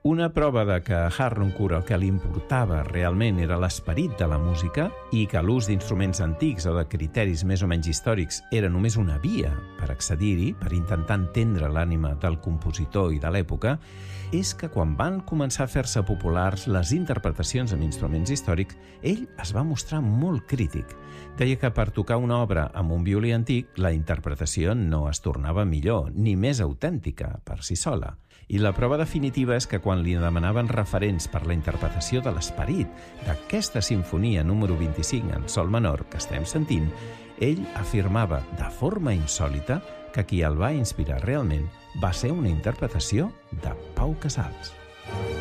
Una prova de que a Harnoncourt el que li importava realment era l'esperit de la música i que l'ús d'instruments antics o de criteris més o menys històrics era només una via per accedir-hi, per intentar entendre l'ànima del compositor i de l'època, és que quan van començar a fer-se populars les interpretacions amb instruments històrics, ell es va mostrar molt crític. Deia que per tocar una obra amb un violí antic, la interpretació no es tornava millor, ni més autèntica per si sola. I la prova definitiva és que quan li demanaven referents per la interpretació de l'esperit d'aquesta sinfonia número 25 en sol menor que estem sentint, ell afirmava de forma insòlita que qui el va inspirar realment va ser una interpretació de Pau Casals.